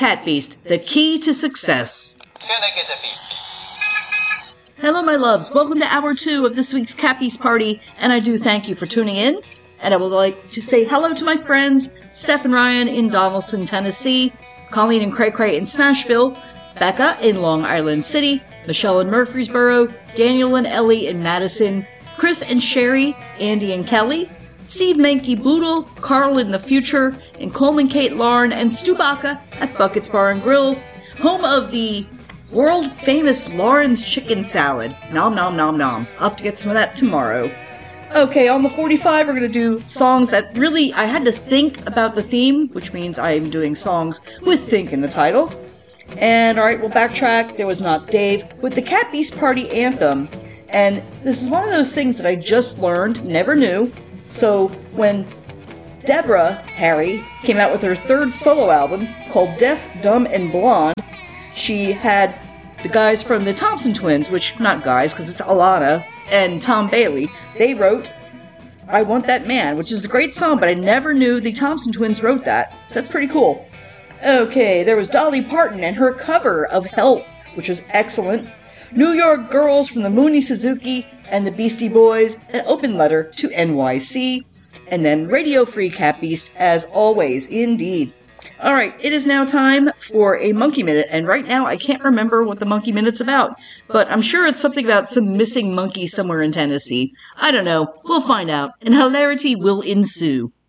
Cat Beast, the key to success. Can I get a beat? Hello, my loves. Welcome to Hour 2 of this week's Cat Beast Party, and I do thank you for tuning in. And I would like to say hello to my friends, Steph and Ryan in Donaldson, Tennessee, Colleen and Cray Cray in Smashville, Becca in Long Island City, Michelle in Murfreesboro, Daniel and Ellie in Madison, Chris and Sherry, Andy and Kelly, Steve Mankey Boodle, Carl in the Future, and Coleman Kate Lauren and Stu Baca at Buckets Bar and Grill, home of the world-famous Lauren's Chicken Salad. Nom nom nom nom. I'll have to get some of that tomorrow. Okay, on the 45, we're going to do songs that really, I had to think about the theme, which means I am doing songs with think in the title. And alright, we'll backtrack. There was not Dave with the Cat Beast Party Anthem. And this is one of those things that I just learned, never knew. So when Deborah Harry came out with her third solo album called Deaf, Dumb, and Blonde, she had the guys from the Thompson Twins, which, not guys, because it's Alana and Tom Bailey, they wrote I Want That Man, which is a great song, but I never knew the Thompson Twins wrote that, so that's pretty cool. Okay, there was Dolly Parton and her cover of Help, which was excellent. New York Girls from the Mooney Suzuki and the Beastie Boys, an open letter to NYC, and then Radio Free Cat Beast, as always, indeed. Alright, it is now time for a Monkey Minute, and right now I can't remember what the Monkey Minute's about, but I'm sure it's something about some missing monkey somewhere in Tennessee. I don't know, we'll find out, and hilarity will ensue.